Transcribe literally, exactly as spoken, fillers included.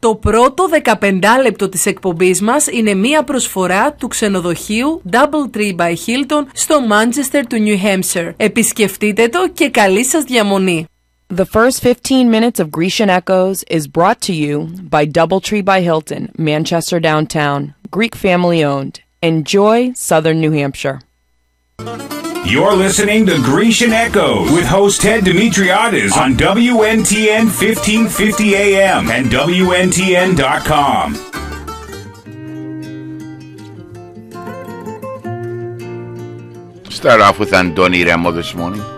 Το πρώτο δεκαπεντάλεπτο της εκπομπής μας είναι μία προσφορά του ξενοδοχείου Doubletree by Hilton στο Manchester του New Hampshire. Επισκεφτείτε το και καλή σας διαμονή. The first fifteen minutes of Grecian Echoes is brought to you by Doubletree by Hilton, Manchester Downtown, Greek family owned. Enjoy Southern New Hampshire. You're listening to Grecian Echoes with host Ted Dimitriadis on W N T N fifteen fifty A M and W N T N dot com. Start off with Andoni Remo this morning.